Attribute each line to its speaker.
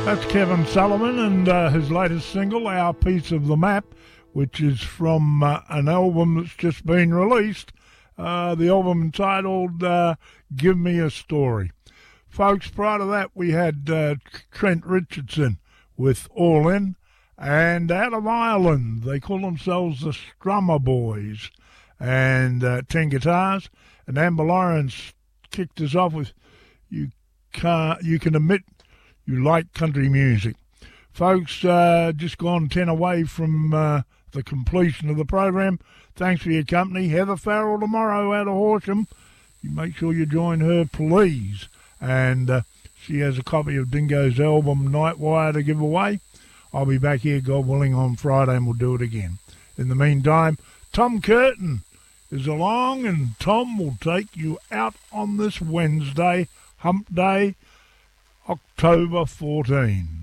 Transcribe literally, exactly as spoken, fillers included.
Speaker 1: That's Kevin Sullivan and uh, his latest single, Our Piece of the Map, which is from uh, an album that's just been released. Uh, the album entitled uh, Give Me a Story. Folks, prior to that, we had uh, Trent Richardson with All In. And out of Ireland, they call themselves the Strummer Boys. And uh, ten guitars. And Amber Lawrence kicked us off with You Can't, You Can Admit You Like Country Music. Folks, uh, just gone ten away from uh, the completion of the program. Thanks for your company. Heather Farrell tomorrow out of Horsham. You make sure you join her, please. And uh, she has a copy of Dingo's album, Nightwire, to give away. I'll be back here, God willing, on Friday, and we'll do it again. In the meantime, Tom Curtin is along, and Tom will take you out on this Wednesday, Hump Day, October fourteenth.